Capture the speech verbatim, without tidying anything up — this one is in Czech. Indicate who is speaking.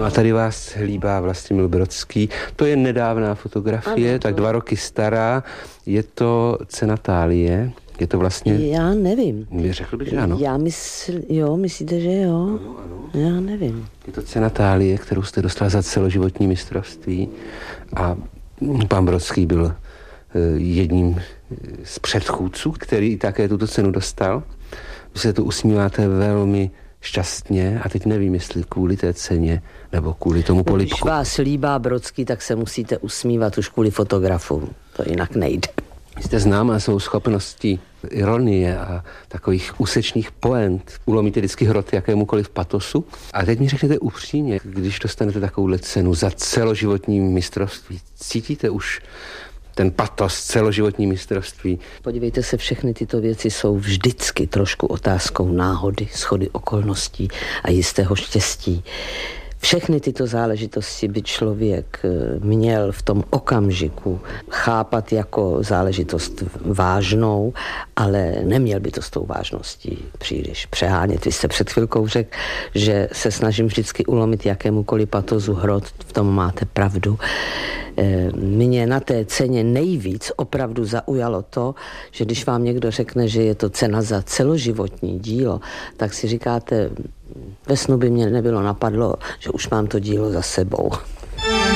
Speaker 1: No a tady vás hlíbá Vlastimil Brodský. To je nedávná fotografie, ano, tak dva roky stará. Je to cena Thálie. Je to vlastně...
Speaker 2: Já nevím.
Speaker 1: Řekl bych, že ano.
Speaker 2: Já mysl... Jo, myslíte, že jo?
Speaker 1: Ano, ano.
Speaker 2: Já nevím.
Speaker 1: Je to cena Thálie, kterou jste dostal za celoživotní mistrovství. A pan Brodský byl jedním z předchůdců, který také tuto cenu dostal. Vy se tu usmíváte velmi šťastně a teď nevím, jestli kvůli té ceně nebo kvůli tomu polibku.
Speaker 2: Když vás líbá Brodský, tak se musíte usmívat už kvůli fotografům. To jinak nejde.
Speaker 1: Jste známá svou schopností ironie a takových úsečných poent. Ulomíte vždycky hrot jakémukoliv patosu. A teď mi řekněte upřímně, když dostanete takovouhle cenu za celoživotní mistrovství, cítíte už ten patos, celoživotní mistrovství?
Speaker 2: Podívejte se, všechny tyto věci jsou vždycky trošku otázkou náhody, shody okolností a jistého štěstí. Všechny tyto záležitosti by člověk měl v tom okamžiku chápat jako záležitost vážnou, ale neměl by to s tou vážností příliš přehánět. Vy jste před chvilkou řekl, že se snažím vždycky ulomit jakémukoliv patozu hrot, v tom máte pravdu. Mě na té ceně nejvíc opravdu zaujalo to, že když vám někdo řekne, že je to cena za celoživotní dílo, tak si říkáte, ve snu by mě nebylo napadlo, že už mám to dílo za sebou.